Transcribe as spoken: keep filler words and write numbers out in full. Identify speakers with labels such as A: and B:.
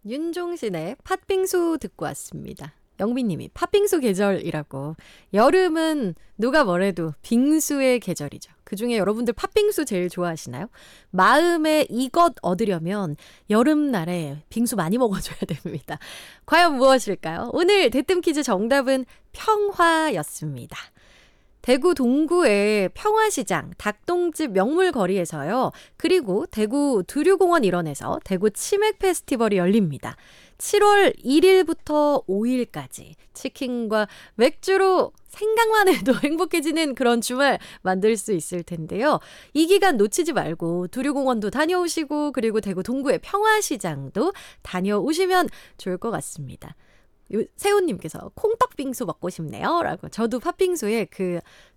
A: 윤종신의 팥빙수 듣고 왔습니다. 영빈님이 팥빙수 계절이라고. 여름은 누가 뭐래도 빙수의 계절이죠. 그중에 여러분들 팥빙수 제일 좋아하시나요? 마음에 이것 얻으려면 여름날에 빙수 많이 먹어줘야 됩니다. 과연 무엇일까요? 오늘 대뜸 퀴즈 정답은 평화였습니다. 대구 동구의 평화시장, 닭똥집 명물거리에서요. 그리고 대구 두류공원 일원에서 대구 치맥 페스티벌이 열립니다. 칠월 일일부터 오일까지 치킨과 맥주로 생각만 해도 행복해지는 그런 주말 만들 수 있을 텐데요. 이 기간 놓치지 말고 두류공원도 다녀오시고 그리고 대구 동구의 평화시장도 다녀오시면 좋을 것 같습니다. 요- 세훈님께서 콩떡빙수 먹고 싶네요 라고. 저도 팥빙수에 그